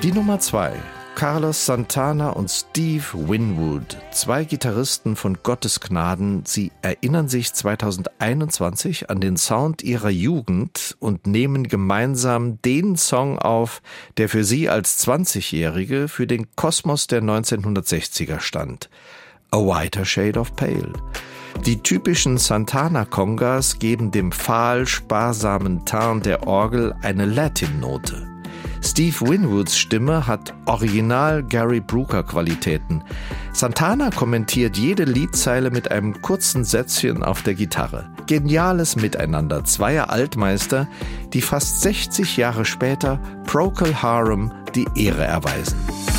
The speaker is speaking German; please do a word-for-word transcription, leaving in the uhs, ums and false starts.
Die Nummer zwei. Carlos Santana und Steve Winwood, zwei Gitarristen von Gottes Gnaden. Sie erinnern sich zweitausendeinundzwanzig an den Sound ihrer Jugend und nehmen gemeinsam den Song auf, der für sie als zwanzigjährige für den Kosmos der neunzehnhundertsechziger stand. A Whiter Shade of Pale. Die typischen Santana-Congas geben dem fahl sparsamen Teint der Orgel eine Latin-Note. Steve Winwoods Stimme hat original Gary Brooker-Qualitäten. Santana kommentiert jede Liedzeile mit einem kurzen Sätzchen auf der Gitarre. Geniales Miteinander zweier Altmeister, die fast sechzig Jahre später Procol Harum die Ehre erweisen.